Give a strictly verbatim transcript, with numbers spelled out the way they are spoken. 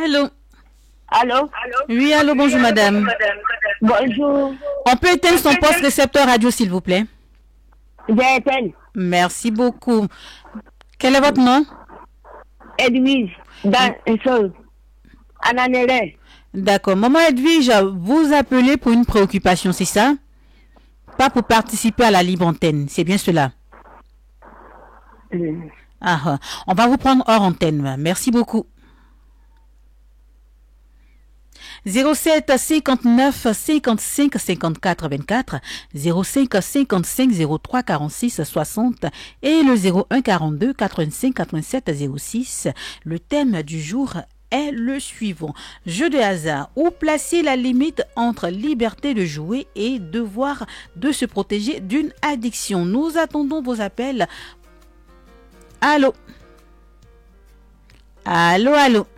Allô? Allô? Oui, allô, bonjour madame. Bonjour. On peut éteindre son poste récepteur radio, s'il vous plaît? J'ai éteint. Merci beaucoup. Quel est votre nom? Edwige. Dans un seul. Ananélé. D'accord. Maman Edwige, vous appelez pour une préoccupation, c'est ça? Pas pour participer à la libre antenne, c'est bien cela? Mm. Ah, ah. On va vous prendre hors antenne. Merci beaucoup. zéro sept cinquante-neuf cinquante-cinq cinquante-quatre vingt-quatre, zéro cinq cinquante-cinq zéro trois quarante-six soixante et le zéro un quarante-deux quatre-vingt-cinq quatre-vingt-sept zéro six. Le thème du jour est le suivant. Jeu de hasard. Où placer la limite entre liberté de jouer et devoir de se protéger d'une addiction? Nous attendons vos appels. Allô? Allô, allô?